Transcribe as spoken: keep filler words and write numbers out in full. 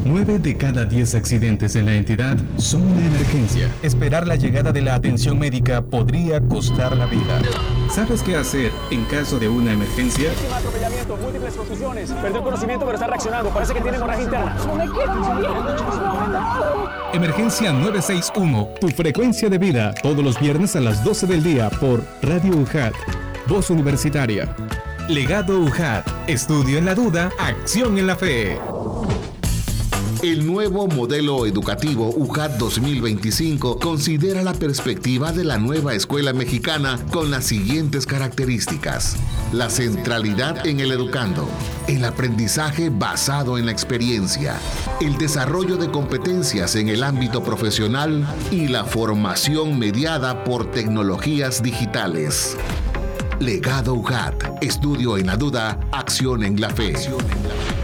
Nueve de cada diez accidentes en la entidad son una emergencia. Esperar la llegada de la atención médica podría costar la vida. ¿Sabes qué hacer en caso de una emergencia? Atropellamiento, múltiples contusiones. Perdió conocimiento pero está reaccionando. Parece que tiene hemorragia interna. Emergencia nueve seis uno, tu frecuencia de vida, todos los viernes a las doce del día por Radio U J A T, Voz Universitaria. Legado U J A T, estudio en la duda, acción en la fe. El nuevo modelo educativo U J A T dos mil veinticinco considera la perspectiva de la nueva escuela mexicana con las siguientes características: la centralidad en el educando, el aprendizaje basado en la experiencia, el desarrollo de competencias en el ámbito profesional y la formación mediada por tecnologías digitales. Legado U J A T, estudio en la duda, acción en la fe.